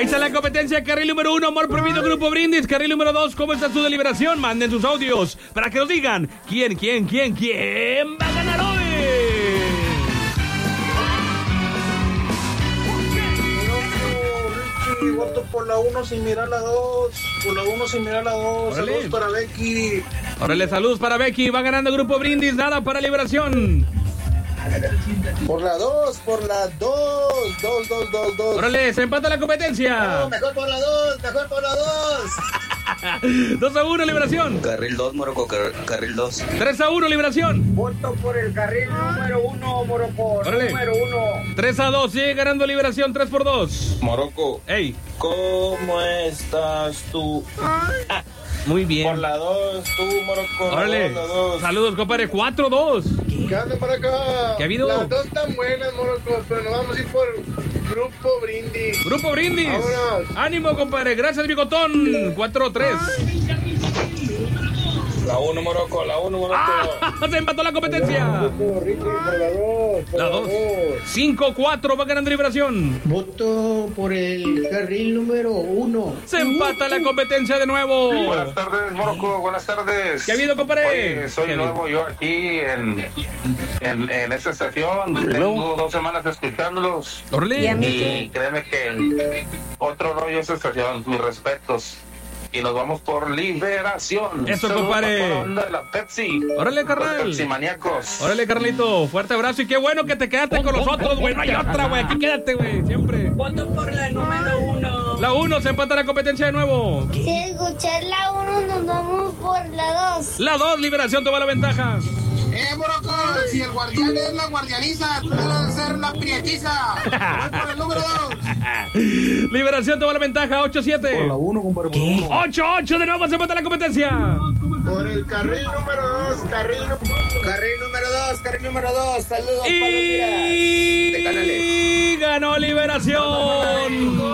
Ahí está la competencia. Carril número 1, Amor Prohibido, Grupo Brindis. Carril número 2, ¿cómo está su deliberación? Manden sus audios para que nos digan quién va a ganar hoy. Voto por la 1 sin mirar la 2. Por la 1 sin mirar la 2. Órale. Saludos para Becky. Órale, saludos para Becky. Va ganando Grupo Brindis. Nada para Liberación. Por la 2, por la 2. 2. Órale, se empata la competencia. No, mejor por la 2, mejor por la 2. 2-1, Liberación. Carril 2, Morocco, carril 2. 3-1, Liberación. Voto por el carril número 1, Morocco. Órale. Número 1. 3-2, sigue ganando Liberación. 3-2. Morocco, Ey, ¿cómo estás tú? muy bien. Por la 2, tú, Morocco. Órale, Por la 2. saludos, compadre. 4-2. ¿Qué anda por acá? ¿Qué ha habido? Las dos están buenas, Morocco, pero nos vamos a ir por Grupo Brindis. Grupo Brindis. Vámonos. Ánimo, compadre. Gracias, Bigotón. 4-3. La 1, Morocco, la 1, Morocco. Se empató la competencia. Por la 2. La 2. 5-4 va ganando Liberación. Voto por el carril número 1. Se empata la competencia de nuevo. Buenas tardes, Morocco, buenas tardes. ¿Qué ha habido, compadre? Oye, soy nuevo yo aquí en esta estación. Tengo 2 semanas escuchándolos. Órale. Y créeme que otro rollo esta estación, mis respetos. Y nos vamos por Liberación. Eso, Saludos compadre. a toda la onda de la Pepsi. Órale, Los carnal. Pepsi maníacos. Órale, Carlito. Fuerte abrazo y qué bueno que te quedaste con nosotros, güey. No hay otra, güey. Aquí quédate, güey. Siempre. Voto por la número 1. La 1 se empata la competencia de nuevo. Si escuchar la 1, nos vamos por la 2. La 2, Liberación toma la ventaja. Morocco, si el guardián es la guardianiza, tú debes ser la prietiza. Voy por el número 2. Liberación toma la ventaja. 8-7. Por la 1, compadre, por la 1. 8-8 de nuevo se empata la competencia. Por el carril número 2, carril número 2. Saludos, Palomira. De Canales. Y ganó Liberación.